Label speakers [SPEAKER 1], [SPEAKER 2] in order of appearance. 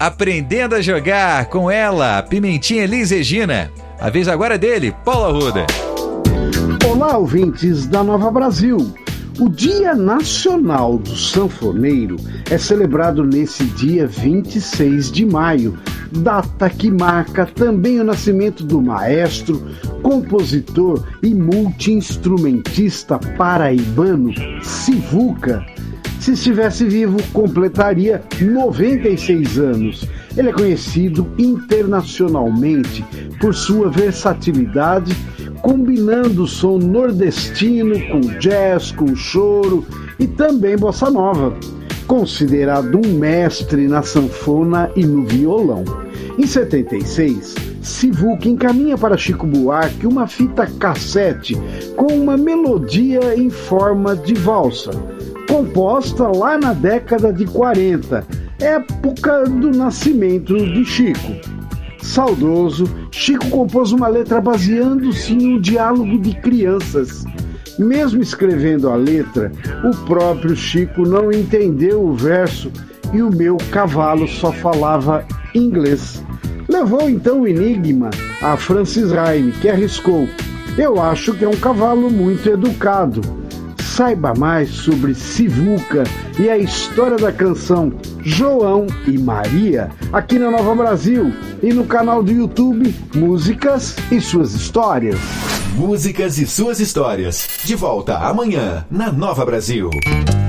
[SPEAKER 1] Aprendendo a Jogar, com ela, Pimentinha Elis Regina. A vez agora é dele, Paulo Arruda.
[SPEAKER 2] Olá, ouvintes da Nova Brasil. O Dia Nacional do Sanfoneiro é celebrado nesse dia 26 de maio, data que marca também o nascimento do maestro, compositor e multi-instrumentista paraibano Sivuca. Se estivesse vivo, completaria 96 anos. Ele é conhecido internacionalmente por sua versatilidade, combinando o som nordestino com jazz, com choro e também bossa nova. Considerado um mestre na sanfona e no violão. Em 76, Sivuca encaminha para Chico Buarque uma fita cassete com uma melodia em forma de valsa, composta lá na década de 40, época do nascimento de Chico. Saudoso, Chico compôs uma letra baseando-se em um diálogo de crianças. Mesmo escrevendo a letra, o próprio Chico não entendeu o verso e o meu cavalo só falava inglês. Levou então o enigma a Francis Raime, que arriscou: "Eu acho que é um cavalo muito educado." Saiba mais sobre Sivuca e a história da canção João e Maria aqui na Nova Brasil e no canal do YouTube Músicas e Suas Histórias.
[SPEAKER 3] Músicas e Suas Histórias. De volta amanhã na Nova Brasil.